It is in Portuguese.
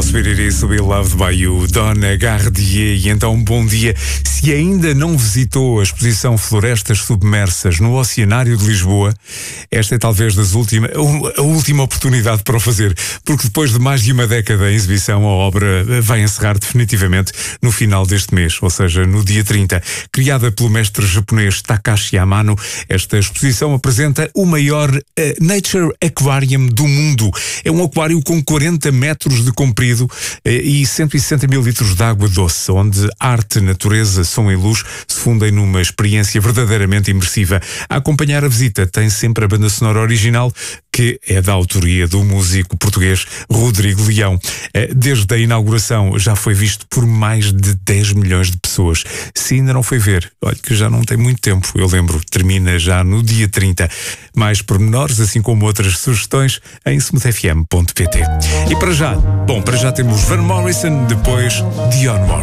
Sweet It Is to Be Loved by You, Donna Gardier. E então, bom dia. Se ainda não visitou a exposição Florestas Submersas no Oceanário de Lisboa, esta é talvez a última oportunidade para o fazer, porque depois de mais de uma década em exibição, a obra vai encerrar definitivamente no final deste mês, ou seja, no dia 30. Criada pelo mestre japonês Takashi Amano, esta exposição apresenta o maior Nature Aquarium do mundo. É um aquário com 40 metros de comprido e 160 mil litros de água doce, onde arte, natureza, som e luz se fundem numa experiência verdadeiramente imersiva. A acompanhar a visita tem sempre a banda sonora original, que é da autoria do músico português Rodrigo Leão. Desde a inauguração já foi visto por mais de 10 milhões de pessoas. Se ainda não foi ver, olha que já não tem muito tempo, eu lembro, termina já no dia 30. Mais pormenores, assim como outras sugestões, em smoothfm.pt. E para já temos Van Morrison, depois Dionne Warwick.